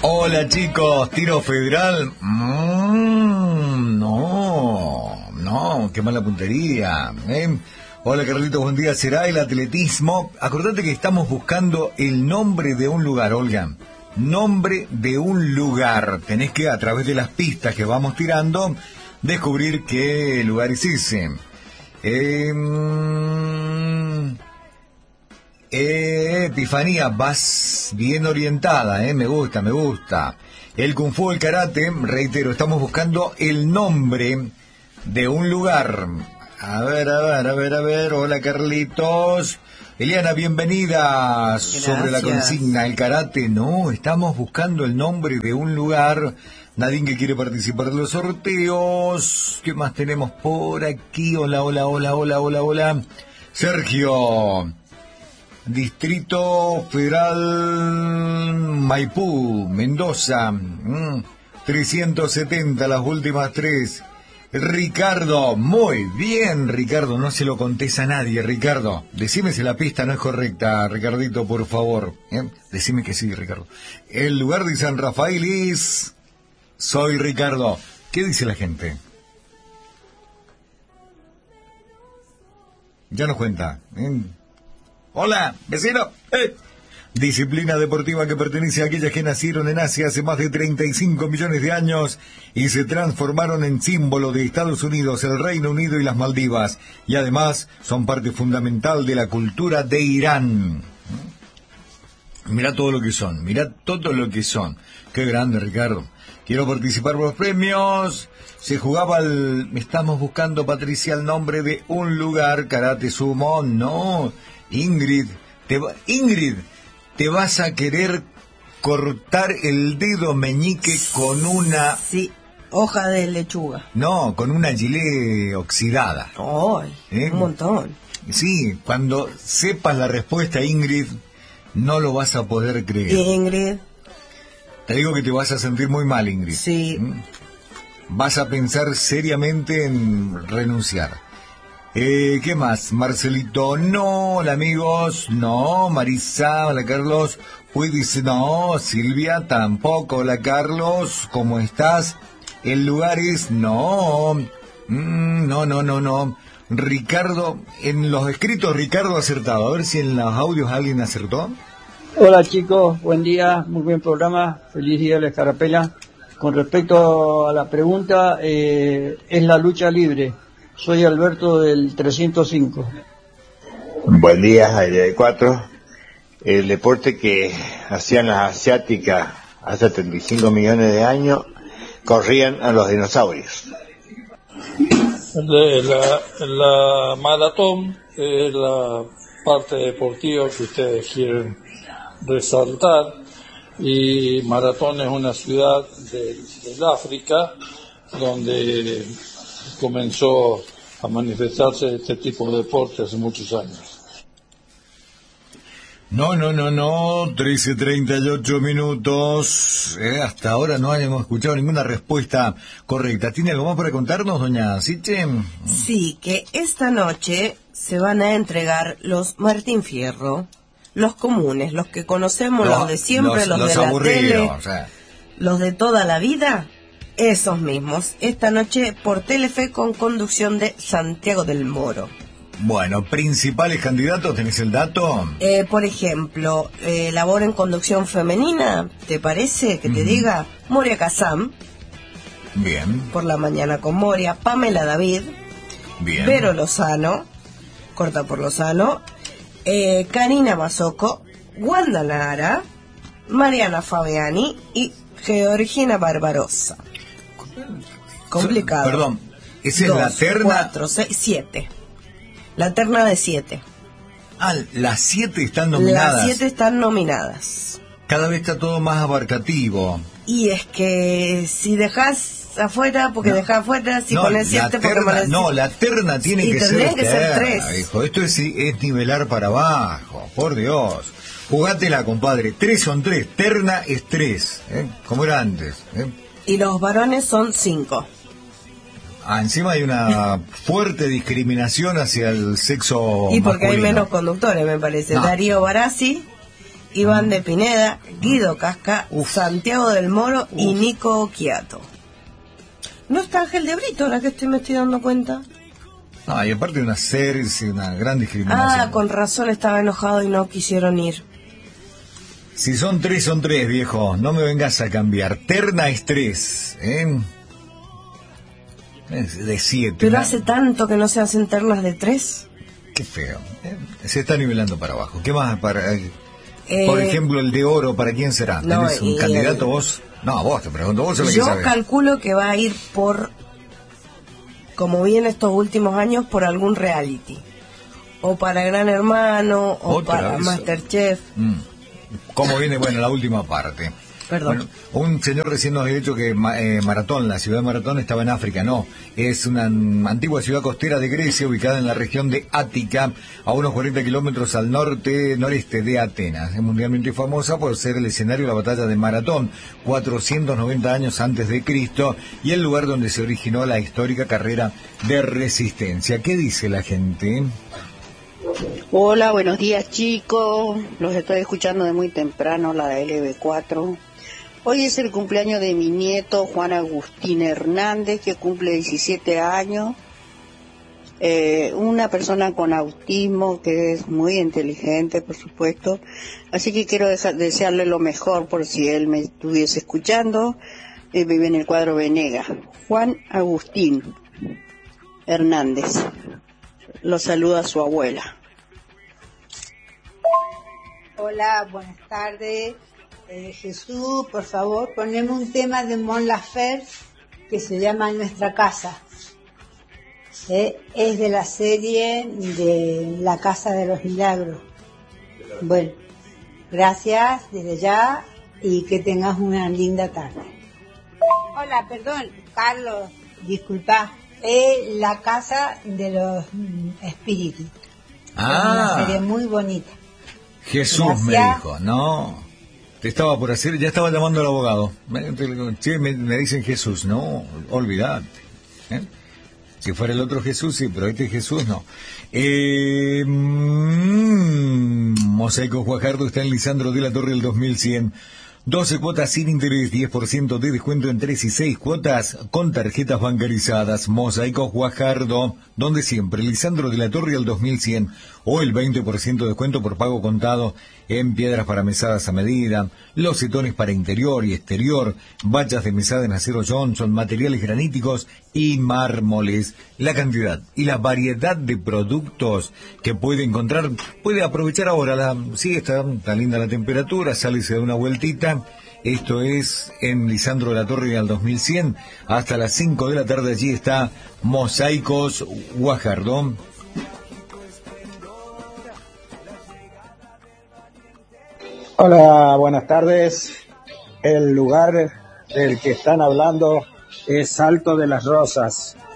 Hola chicos, tiro federal. No, qué mala puntería. Hola Carlitos, buen día. ¿Será el atletismo? Acordate que estamos buscando el nombre de un lugar, Olga. Nombre de un lugar. Tenés que, a través de las pistas que vamos tirando, descubrir qué lugar es ese. Epifanía, vas bien orientada, me gusta. El Kung Fu, el Karate, reitero, estamos buscando el nombre de un lugar. A ver, hola Carlitos. Eliana, bienvenida. Gracias. Sobre la consigna, el Karate, no, estamos buscando el nombre de un lugar. Nadie que quiere participar de los sorteos. ¿Qué más tenemos por aquí? Hola. Sergio. Distrito Federal Maipú, Mendoza, 370, las últimas 3. Ricardo, muy bien, Ricardo, no se lo contés a nadie, Ricardo. Decime si la pista no es correcta, Ricardito, por favor. Decime que sí, Ricardo. El lugar de San Rafael es... Soy Ricardo. ¿Qué dice la gente? Ya nos cuenta, Hola, vecino. Disciplina deportiva que pertenece a aquellas que nacieron en Asia hace más de 35 millones de años y se transformaron en símbolo de Estados Unidos, el Reino Unido y las Maldivas. Y además son parte fundamental de la cultura de Irán. Mirá todo lo que son. Qué grande, Ricardo. Quiero participar por los premios. Se jugaba Estamos buscando, Patricia, el nombre de un lugar. Karate Sumo, no. Ingrid, te vas a querer cortar el dedo meñique con una... Sí, hoja de lechuga. No, con una gilet oxidada. ¡Ay! Un montón. Sí, cuando sepas la respuesta, Ingrid, no lo vas a poder creer. Ingrid. Te digo que te vas a sentir muy mal, Ingrid. Sí. Vas a pensar seriamente en renunciar. ¿Qué más? Marcelito, no. Hola amigos, no. Marisa, hola Carlos. Dice, no. Silvia, tampoco. Hola Carlos, ¿cómo estás? El lugar es, no. No. Ricardo, en los escritos Ricardo ha acertado. A ver si en los audios alguien acertó. Hola chicos, buen día, muy buen programa. Feliz día de la Escarapela. Con respecto a la pregunta, es la lucha libre. Soy Alberto del 305. Buen día, Aire de 4. El deporte que hacían las asiáticas hace 35 millones de años, corrían a los dinosaurios. La maratón es la parte deportiva que ustedes quieren resaltar, y Maratón es una ciudad del África donde comenzó a manifestarse este tipo de deporte hace muchos años. No, 13:38 minutos. Hasta ahora no hemos escuchado ninguna respuesta correcta. ¿Tiene algo más para contarnos, doña Siche? Sí, que esta noche se van a entregar los Martín Fierro, los comunes, los que conocemos, los de siempre, los de la tele, los de toda la vida. Esos mismos, esta noche por Telefe con conducción de Santiago del Moro. Bueno, principales candidatos, ¿tenés el dato? Por ejemplo, labor en conducción femenina, ¿te parece que te diga? Moria Kazam. Bien. Por la mañana con Moria. Pamela David. Bien. Vero Lozano, corta por Lozano. Karina Mazoco. Wanda Nara. Mariana Fabiani y Georgina Barbarossa. Complicado. Perdón, ¿esa es la terna? 4, 6, 7. La terna de 7. Las 7 están nominadas. Las 7 están nominadas. Cada vez está todo más abarcativo. Y es que si dejas afuera, porque dejás afuera, si pones 7, porque pones... No, la terna tiene que ser terna, 3. Hijo. Esto es nivelar para abajo, por Dios. Jugátela, compadre. 3 son 3, terna es 3, como era antes. Y los varones son 5. Encima hay una fuerte discriminación hacia el sexo y porque masculino. hay menos conductores, me parece. Darío Barassi, Iván de Pineda, Guido Casca, Santiago del Moro y Nico Occhiato. No está Ángel de Brito, ahora que me estoy dando cuenta. Y aparte de una serie, una gran discriminación. Con razón estaba enojado y no quisieron ir. Si son tres, viejo. No me vengas a cambiar. Terna es 3, ¿eh? Es de 7. Pero hace tanto que no se hacen ternas de 3. Qué feo. Se está nivelando para abajo. ¿Qué más para...? Por ejemplo, el de oro, ¿para quién será? ¿Tenés un candidato vos? No, vos te pregunto, vos sabés. Yo calculo que va a ir por, como viene estos últimos años, por algún reality. O para Gran Hermano, o para Masterchef. ¿Cómo viene? Bueno, la última parte. Perdón. Bueno, un señor recién nos ha dicho que Maratón, la ciudad de Maratón, estaba en África. No, es una antigua ciudad costera de Grecia, ubicada en la región de Ática, a unos 40 kilómetros al noreste de Atenas. Es mundialmente famosa por ser el escenario de la batalla de Maratón, 490 años antes de Cristo, y el lugar donde se originó la histórica carrera de resistencia. ¿Qué dice la gente? Hola, buenos días, chicos. Los estoy escuchando de muy temprano, la de LB4. Hoy es el cumpleaños de mi nieto Juan Agustín Hernández, que cumple 17 años. Una persona con autismo que es muy inteligente, por supuesto. Así que quiero desearle lo mejor por si él me estuviese escuchando. Vive en el cuadro Venega. Juan Agustín Hernández. Lo saluda su abuela. Hola, buenas tardes. Jesús, por favor, poneme un tema de Mon Laferte que se llama Nuestra Casa. Es de la serie de La Casa de los Milagros. Bueno, gracias desde ya y que tengas una linda tarde. Hola, perdón, Carlos, disculpa. La Casa de los Espíritus. Una serie muy bonita. Jesús. Gracias. Me dijo, no, te estaba por hacer, ya estaba llamando al abogado. Me dicen Jesús, no, olvidate. Si fuera el otro Jesús, sí, pero este Jesús no. Mosaico Guajardo está en Lisandro de la Torre del 2100. 12 cuotas sin interés, 10% de descuento en 3 y 6 cuotas con tarjetas bancarizadas. Mosaico Guajardo, donde siempre, Lisandro de la Torre al 2100, o el 20% de descuento por pago contado en piedras para mesadas a medida, losetones para interior y exterior, vallas de mesada en acero Johnson, materiales graníticos y mármoles. La cantidad y la variedad de productos que puede encontrar, puede aprovechar ahora. Sí, está linda la temperatura, sale y se da una vueltita. Esto es en Lisandro de la Torre al 2100, hasta las 5 de la tarde. Allí está Mosaicos Guajardo. Hola, buenas tardes. El lugar del que están hablando es Salto de las Rosas,